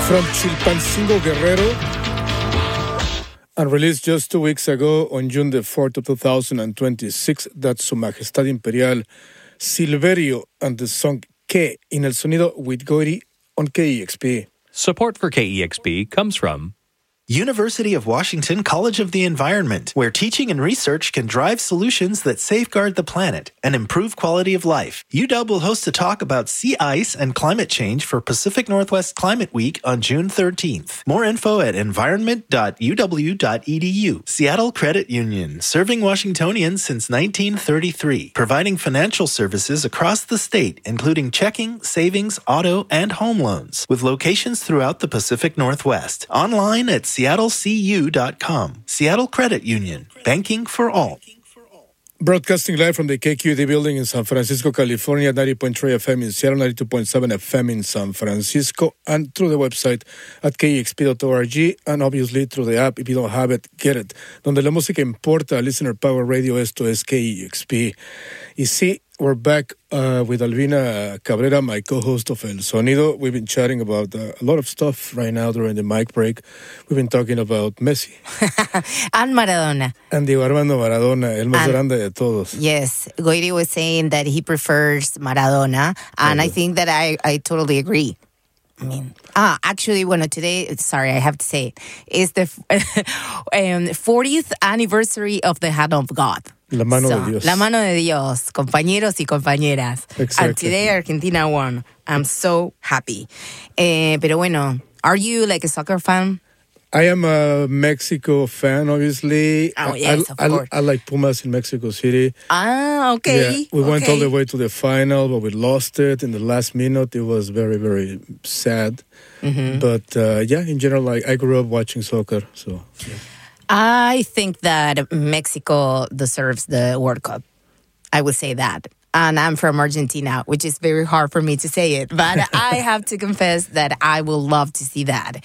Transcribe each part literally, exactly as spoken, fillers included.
From Chilpancingo, Guerrero, and released just two weeks ago on June the fourth of two thousand twenty-six. That's Su Majestad Imperial Silverio and the song Que in El Sonido with Goiri on K E X P. Support for K E X P comes from University of Washington College of the Environment, where teaching and research can drive solutions that safeguard the planet and improve quality of life. U W will host a talk about sea ice and climate change for Pacific Northwest Climate Week on June thirteenth. More info at environment dot u w dot e d u. Seattle Credit Union, serving Washingtonians since nineteen thirty-three, providing financial services across the state, including checking, savings, auto, and home loans, with locations throughout the Pacific Northwest. Online at seattle c u dot com. Seattle Credit Union, banking for all. Broadcasting live from the K Q D building in San Francisco, California, ninety point three F M in Seattle, ninety-two point seven F M in San Francisco, and through the website at k e x p dot org, and obviously through the app. If you don't have it, get it. Donde la música importa, Listener Power Radio, esto es K E X P. Y sí, we're back uh, with Albina Cabrera, my co-host of El Sonido. We've been chatting about uh, a lot of stuff right now during the mic break. We've been talking about Messi. And Maradona. And Diego Armando Maradona, el más and, grande de todos. Yes, Goiri was saying that he prefers Maradona, and okay. I think that I, I totally agree. I mean, ah, actually, bueno, today, sorry, I have to say, is the um, fortieth anniversary of the Hand of God. La mano so, de Dios. La mano de Dios, compañeros y compañeras. Exactly. And today Argentina won. I'm so happy. Eh, pero bueno, are you like a soccer fan? I am a Mexico fan, obviously. Oh, yes, I, of I, course. I, I like Pumas in Mexico City. Ah, okay. Yeah, we okay. went all the way to the final, but we lost it in the last minute. It was very, very sad. Mm-hmm. But uh, yeah, in general, like, I grew up watching soccer, so... Yeah. I think that Mexico deserves the World Cup. I would say that. And I'm from Argentina, which is very hard for me to say it. But I have to confess that I will love to see that.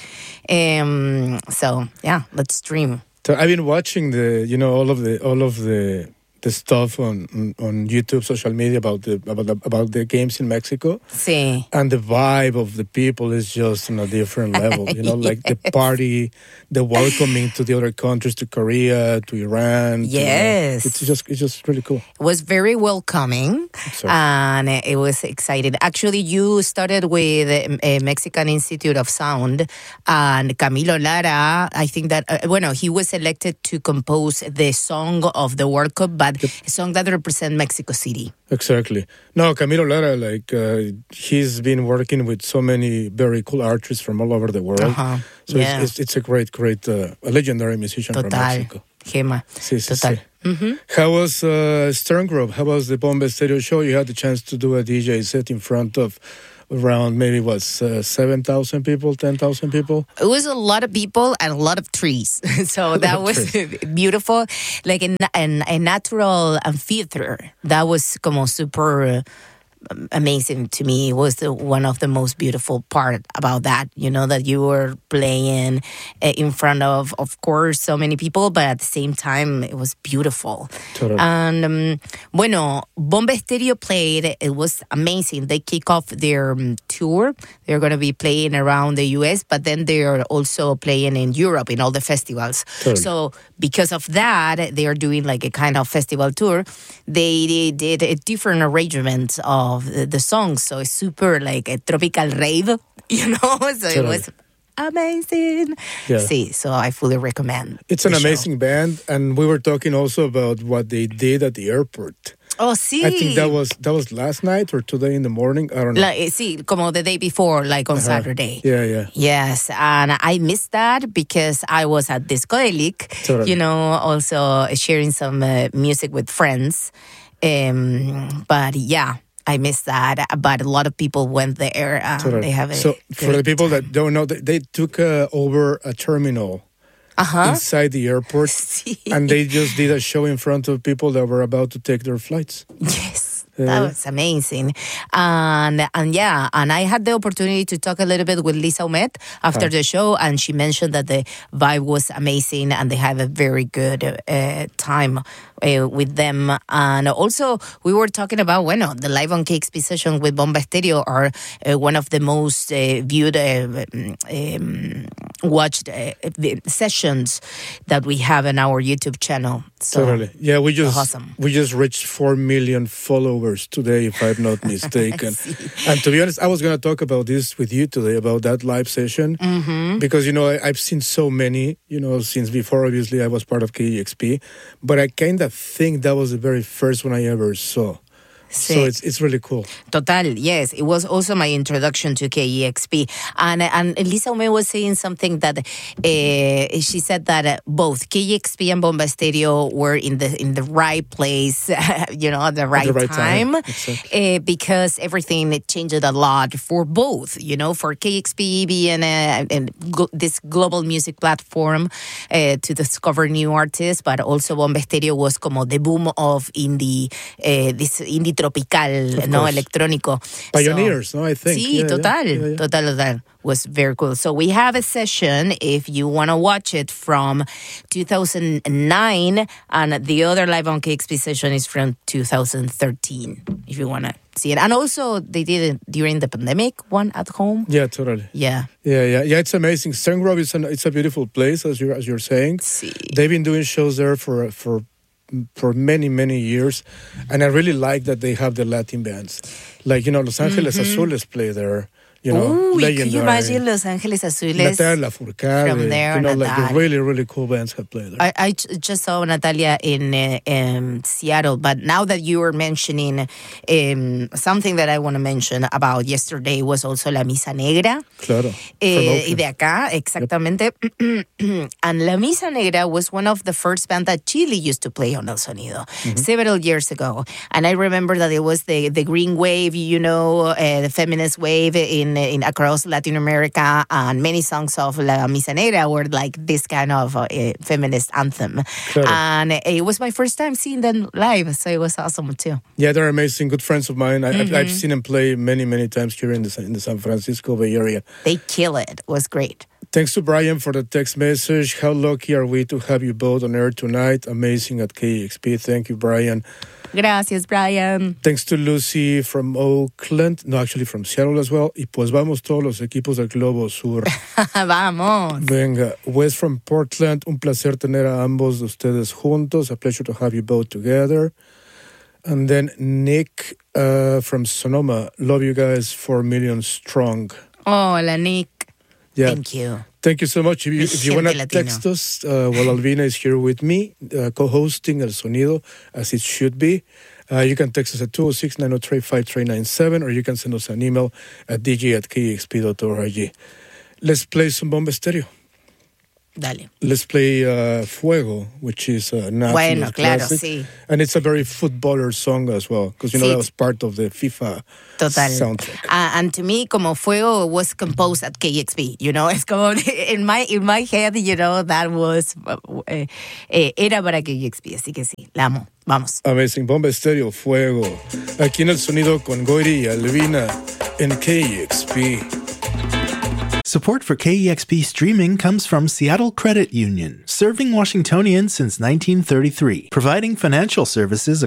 Um, so, yeah, let's dream. So I've been watching the, you know, all of the, all of the, the stuff on, on on YouTube, social media about the about the, about the games in Mexico. Sí. And the vibe of the people is just on a different level. You know, like the party, the welcoming to the other countries, to Korea, to Iran. Yes. To, it's just it's just really cool. It was very welcoming. Exactly. And it was excited. Actually, you started with a Mexican Institute of Sound, and Camilo Lara, I think that, uh, bueno, he was elected to compose the song of the World Cup, but Yep. a song that represents Mexico City. Exactly. No, Camilo Lara, like, uh, he's been working with so many very cool artists from all over the world. Uh-huh. So yeah. it's, it's, it's a great, great, uh, a legendary musician Total. from Mexico. Gema. Sí, sí, Total. sí. Mm-hmm. How was uh, Stern Grove? How was the Bomba Stereo show? You had the chance to do a D J set in front of around maybe, what, uh, seven thousand people, ten thousand people? It was a lot of people and a lot of trees. So that was beautiful. Like a, a, a natural amphitheater. That was como super... Uh, amazing to me. It was the, one of the most beautiful part about that, you know, that you were playing uh, in front of, of course, so many people, but at the same time, it was beautiful. Totally. And, um, bueno, Bomba Stereo played. It was amazing. They kick off their um, tour. They're going to be playing around the U S, but then they're also playing in Europe in all the festivals. Totally. So because of that, they are doing like a kind of festival tour. They, they did a different arrangement of of the, the songs, so it's super like a tropical rave, you know, so totally. It was amazing. Yeah. See, so I fully recommend. It's an amazing show. Band, and we were talking also about what they did at the airport. Oh, sí. I think that was that was last night or today in the morning. I don't know. Like, sí, como the day before, like on uh-huh. Saturday. Yeah, yeah. Yes, and I missed that because I was at Discodelic, totally. You know, also sharing some uh, music with friends. Um, but yeah. I missed that, but a lot of people went there. Uh, totally. They have a so for the people time. that don't know, they, they took uh, over a terminal uh-huh. inside the airport, sí. and they just did a show in front of people that were about to take their flights. Yes. That was amazing. And and yeah, and I had the opportunity to talk a little bit with Lisa Omet after Huh. the show, and she mentioned that the vibe was amazing and they had a very good uh, time uh, with them. And also, we were talking about, bueno, the Live on K X P sessions with Bomba Estéreo are uh, one of the most uh, viewed, uh, um, watched uh, sessions that we have in our YouTube channel. So, Totally. Yeah, we just awesome. we just reached four million followers today, if I'm not mistaken. And to be honest, I was going to talk about this with you today, about that live session, Mm-hmm. because, you know, I, I've seen so many, you know, since before, obviously, I was part of K E X P, but I kind of think that was the very first one I ever saw. So Sí. it's it's really cool. Total, yes. It was also my introduction to K E X P. And and Lisa Ome was saying something that uh, she said that uh, both K E X P and Bomba Estéreo were in the in the right place, you know, at the right, the right time. time, Exactly. uh, because everything changed a lot for both, you know, for K E X P being a, and go, this global music platform uh, to discover new artists, but also Bomba Estéreo was como the boom of indie, uh, this indie tropical, Of no, course. electrónico. Pioneers, no, I think. Sí, Yeah, yeah, total, yeah, yeah. total, total. Was very cool. So we have a session, if you want to watch it, from two thousand nine, and the other Live on K X P session is from two thousand thirteen, if you want to see it. And also, they did it during the pandemic, one at home. Yeah, totally. Yeah. Yeah, yeah, yeah. It's amazing. Stern Grove is an, it's a beautiful place, as you're as you're saying. Sí. They've been doing shows there for for for many many years, and I really like that they have the Latin bands, like, you know, Los Angeles Azules play there. You know, Ooh, can legendary. you imagine Los Angeles Azules? Natalia Lafourcade, from there, you know, like the Natalia. really really cool bands have played there. I, I j- just saw Natalia in uh, um, Seattle, but now that you were mentioning um, something that I want to mention about yesterday was also La Misa Negra. Claro. Eh, From y de acá, exactamente. And La Misa Negra was one of the first bands that Chile used to play on El Sonido several years ago. And I remember that it was the, the green wave, you know, uh, the feminist wave in, in across Latin America, and many songs of La Misa Negra were like this kind of uh, feminist anthem. Claro. And it was my first time seeing them live, so it was awesome too. Yeah, they're amazing. Good friends of mine. I, I've, Mm-hmm. I've seen them play many, many times here in the in the San Francisco Bay Area. They kill it. It was great. Thanks to Brian for the text message. How lucky are we to have you both on air tonight? Amazing at K E X P. Thank you, Brian. Gracias, Brian. Thanks to Lucy from Oakland. No, actually from Seattle as well. Y pues vamos todos los equipos del Globo Sur. Vamos. Venga. Wes from Portland. Un placer tener a ambos de ustedes juntos. A pleasure to have you both together. And then Nick uh, from Sonoma. Love you guys. Four million strong. Hola, Nick. Yeah. Thank you. Thank you so much. If you, if you want to Gente Latino. text us, uh, well, Alvina is here with me, uh, co-hosting El Sonido, as it should be. Uh, you can text us at two oh six, nine oh three, five three nine seven, or you can send us an email at d j at k e x p dot org. Let's play some Bomba Estéreo. Dale. Let's play uh, Fuego, which is a national Bueno, claro, classic. sí. And it's a very footballer song as well, because, you know, Sí. that was part of the FIFA Total. soundtrack. Uh, and to me, como Fuego was composed at K E X P, you know, it's como in my in my head, you know, that was uh, eh, eh, era para K E X P, así que sí, la amo. Vamos. Amazing. Bomba Estéreo, Fuego. Aquí en El Sonido con Goiri y Alvina en K E X P. Support for K E X P streaming comes from Seattle Credit Union, serving Washingtonians since nineteen thirty-three, providing financial services